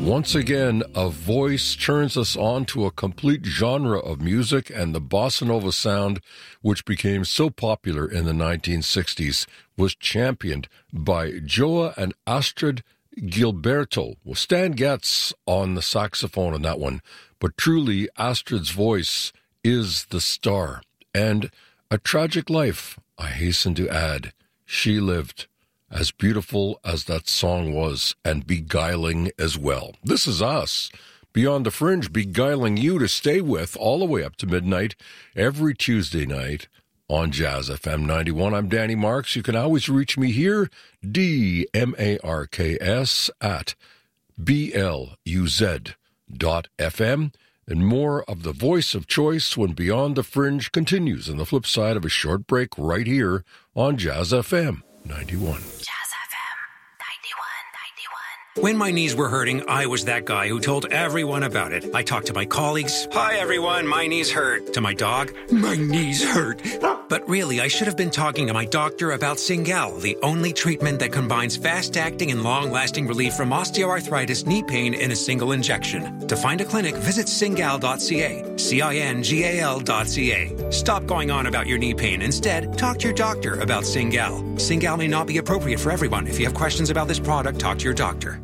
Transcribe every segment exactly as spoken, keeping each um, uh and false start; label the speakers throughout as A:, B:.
A: Once again, a voice turns us on to a complete genre of music, and the bossa nova sound, which became so popular in the nineteen sixties, was championed by Joa and Astrid Gilberto. Well, Stan Getz on the saxophone on that one, but truly Astrid's voice is the star. And a tragic life, I hasten to add, she lived. As beautiful as that song was, and beguiling as well. This is us, Beyond the Fringe, beguiling you to stay with all the way up to midnight every Tuesday night on Jazz F M ninety-one. I'm Danny Marks. You can always reach me here, D M A R K S at B L U Z dot F M. And more of the voice of choice when Beyond the Fringe continues on the flip side of a short break right here on Jazz F M ninety-one.
B: When my knees were hurting, I was that guy who told everyone about it. I talked to my colleagues. Hi, everyone. My knees hurt. To my dog. My knees hurt. But really, I should have been talking to my doctor about Cingal, the only treatment that combines fast-acting and long-lasting relief from osteoarthritis knee pain in a single injection. To find a clinic, visit cingal dot c a. C I N G A L dot C A. Stop going on about your knee pain. Instead, talk to your doctor about Cingal. Cingal may not be appropriate for everyone. If you have questions about this product, talk to your doctor.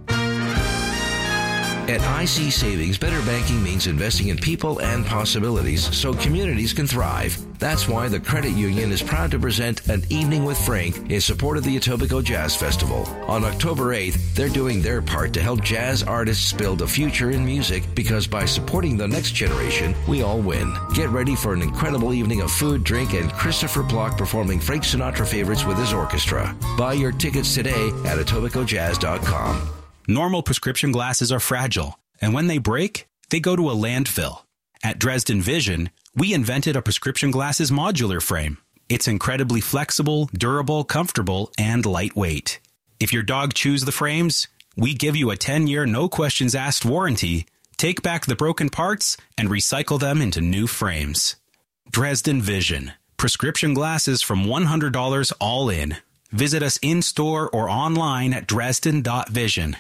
C: At I C Savings, better banking means investing in people and possibilities so communities can thrive. That's why the Credit Union is proud to present An Evening with Frank in support of the Etobicoke Jazz Festival. On October eighth, they're doing their part to help jazz artists build a future in music, because by supporting the next generation, we all win. Get ready for an incredible evening of food, drink, and Christopher Block performing Frank Sinatra favorites with his orchestra. Buy your tickets today at etobicoke jazz dot com.
D: Normal prescription glasses are fragile, and when they break, they go to a landfill. At Dresden Vision, we invented a prescription glasses modular frame. It's incredibly flexible, durable, comfortable, and lightweight. If your dog chews the frames, we give you a ten-year no-questions-asked warranty, take back the broken parts, and recycle them into new frames. Dresden Vision. Prescription glasses from one hundred dollars all in. Visit us in-store or online at dresden dot vision.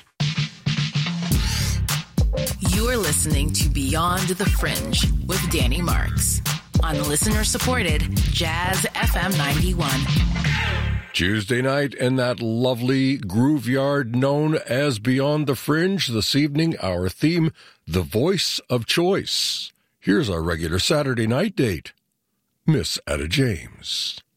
E: You're listening to Beyond the Fringe with Danny Marks on listener-supported Jazz F M ninety-one.
A: Tuesday night in that lovely groove yard known as Beyond the Fringe. This evening, our theme, The Voice of Choice. Here's our regular Saturday night date, Miss Etta James.